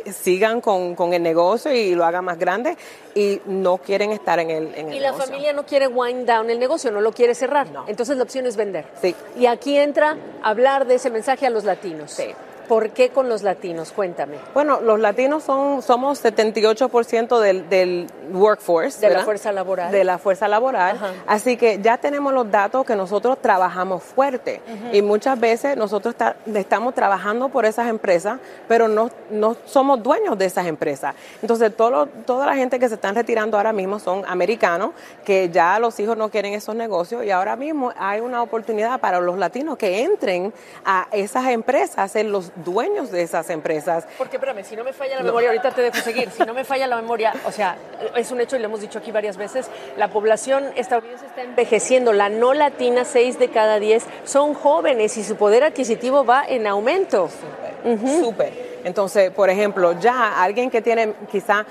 sigan con el negocio y lo hagan más grande y no quieren estar en el negocio. Y la familia no quiere wind down el negocio, no lo quiere cerrar. No. Entonces la opción es vender. Sí. Y aquí entra hablar de ese mensaje a los latinos. Sí. ¿Por qué con los latinos? Cuéntame. Bueno, los latinos somos 78% del workforce. De ¿verdad? la fuerza laboral. De la fuerza laboral. Ajá. Así que ya tenemos los datos que nosotros trabajamos fuerte. Y muchas veces nosotros estamos trabajando por esas empresas, pero no somos dueños de esas empresas. Entonces, toda la gente que se están retirando ahora mismo son americanos, que ya los hijos no quieren esos negocios y ahora mismo hay una oportunidad para los latinos que entren a esas empresas, a ser los dueños de esas empresas. Porque, espérame, si no me falla la memoria, ahorita te dejo seguir, si no me falla la memoria, o sea, es un hecho y lo hemos dicho aquí varias veces, la población estadounidense está envejeciendo, la no latina, 6 de cada 10 son jóvenes y su poder adquisitivo va en aumento. Súper. Entonces, por ejemplo, ya alguien que tiene quizá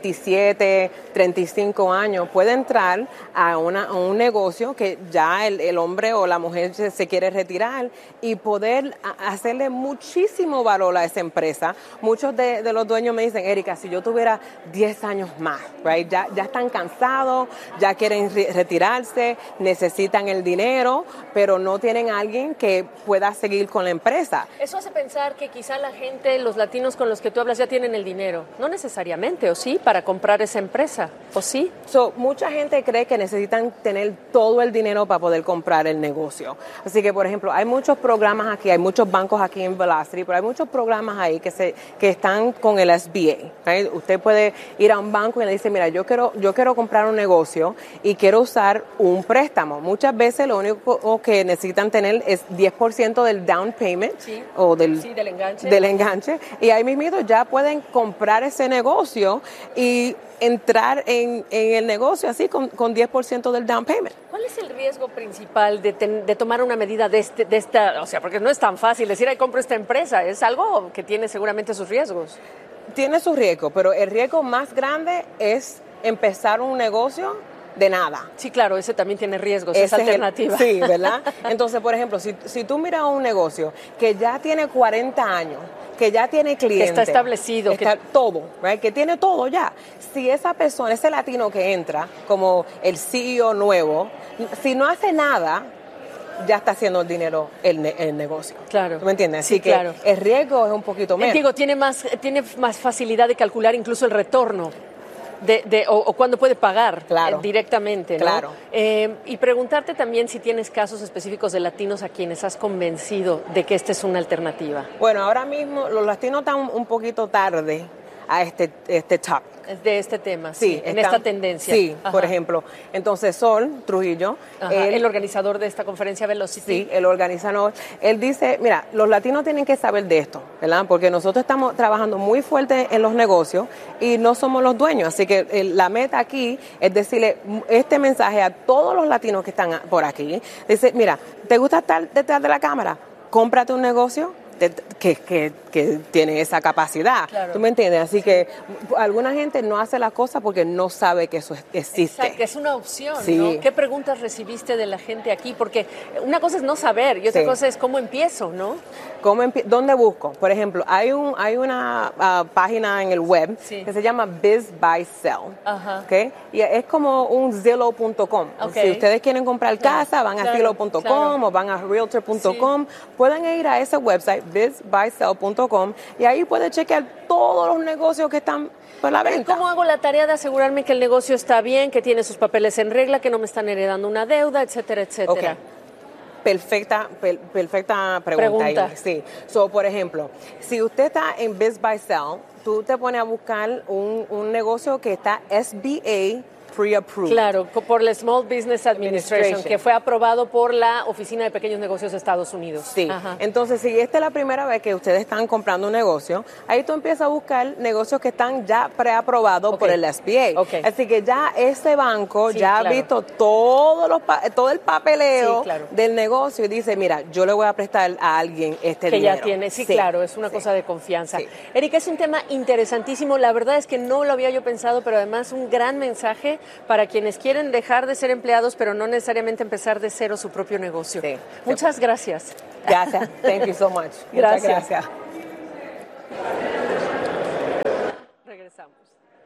27, 35 años puede entrar a un negocio que ya el hombre o la mujer se quiere retirar y poder hacerle muchísimo valor a esa empresa. Muchos de los dueños me dicen, Erika, si yo tuviera 10 años más, right? Ya están cansados, ya quieren retirarse, necesitan el dinero, pero no tienen a alguien que pueda seguir con la empresa. Eso hace pensar que quizá la gente, los latinos con los que tú hablas ya tienen el dinero. No necesariamente, ¿o sí? Para comprar esa empresa, ¿o sí? Mucha gente cree que necesitan tener todo el dinero para poder comprar el negocio. Así que, por ejemplo, hay muchos programas aquí, hay muchos bancos aquí en Velocity, pero hay muchos programas ahí que están con el SBA. ¿Right? Usted puede ir a un banco y le dice, mira, yo quiero comprar un negocio y quiero usar un préstamo. Muchas veces lo único que necesitan tener es 10% del down payment o del enganche. Y ahí mismito ya pueden comprar ese negocio y entrar en el negocio así con 10% del down payment. ¿Cuál es el riesgo principal de tomar una medida de esta? O sea, porque no es tan fácil decir, ay, compro esta empresa. Es algo que tiene seguramente sus riesgos. Tiene sus riesgos, pero el riesgo más grande es empezar un negocio de nada. Sí, claro, ese también tiene riesgos, esa alternativa. Sí, ¿verdad? Entonces, por ejemplo, si tú miras un negocio que ya tiene 40 años, que ya tiene clientes, que está establecido, todo, right? Que tiene todo ya. Si esa persona, ese latino que entra como el CEO nuevo, si no hace nada, ya está haciendo el dinero el negocio. Claro. ¿Tú me entiendes? Así sí, que claro. El riesgo es un poquito menos. Digo, tiene más facilidad de calcular incluso el retorno. O cuándo puede pagar directamente, ¿no? Claro. Y preguntarte también si tienes casos específicos de latinos a quienes has convencido de que esta es una alternativa. Bueno, ahora mismo los latinos están un poquito tarde a este topic. De este tema, sí, en esta tendencia. Sí, Ajá. Por ejemplo. Entonces, Sol Trujillo, el organizador de esta conferencia Velocity. Sí, el organizador. Él dice, mira, los latinos tienen que saber de esto, ¿verdad? Porque nosotros estamos trabajando muy fuerte en los negocios y no somos los dueños. Así que la meta aquí es decirle este mensaje a todos los latinos que están por aquí. Dice, mira, ¿te gusta estar detrás de la cámara? Cómprate un negocio que tiene esa capacidad. Claro. ¿Tú me entiendes? Así que alguna gente no hace las cosas porque no sabe que eso existe. Exacto, es una opción, sí. ¿no? ¿Qué preguntas recibiste de la gente aquí? Porque una cosa es no saber y otra cosa es cómo empiezo, ¿no? ¿Dónde busco? Por ejemplo, hay una página en el web que se llama Biz Buy Sell. Ajá. ¿Okay? Y es como un Zillow.com. Okay. Si ustedes quieren comprar casa, van a Zillow.com o van a Realtor.com. Pueden ir a ese website, bizbuysell.com, y ahí pueden chequear todos los negocios que están por la venta. ¿Cómo hago la tarea de asegurarme que el negocio está bien, que tiene sus papeles en regla, que no me están heredando una deuda, etcétera, etcétera? Okay. Perfecta pregunta. Ahí. Sí. Por ejemplo, si usted está en Biz Buy Sell, tú te pones a buscar un negocio que está SBA pre-approved. Claro, por la Small Business Administration, que fue aprobado por la Oficina de Pequeños Negocios de Estados Unidos. Sí. Ajá. Entonces, si esta es la primera vez que ustedes están comprando un negocio, ahí tú empiezas a buscar negocios que están ya preaprobados por el SBA. Okay. Así que ya ese banco ha visto todo el papeleo del negocio y dice, mira, yo le voy a prestar a alguien este dinero. Que ya tiene, claro, es una cosa de confianza. Sí. Erika, es un tema interesantísimo. La verdad es que no lo había yo pensado, pero además un gran mensaje para quienes quieren dejar de ser empleados, pero no necesariamente empezar de cero su propio negocio. Sí. Muchas gracias. Gracias. Thank you so much. Gracias. Muchas gracias. regresamos.